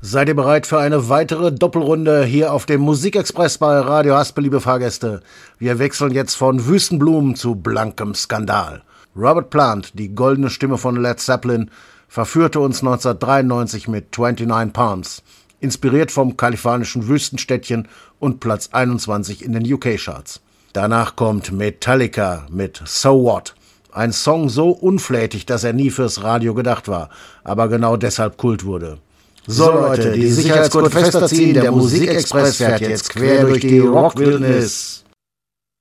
Seid ihr bereit für eine weitere Doppelrunde hier auf dem Musikexpress bei Radio Haspel, liebe Fahrgäste? Wir wechseln jetzt von Wüstenblumen zu blankem Skandal. Robert Plant, die goldene Stimme von Led Zeppelin, verführte uns 1993 mit 29 Palms, inspiriert vom kalifornischen Wüstenstädtchen und Platz 21 in den UK-Charts. Danach kommt Metallica mit So What. Ein Song so unflätig, dass er nie fürs Radio gedacht war, aber genau deshalb Kult wurde. So Leute, die Sicherheitsgurt fester ziehen, der Musikexpress fährt jetzt quer durch die Rockwildnis.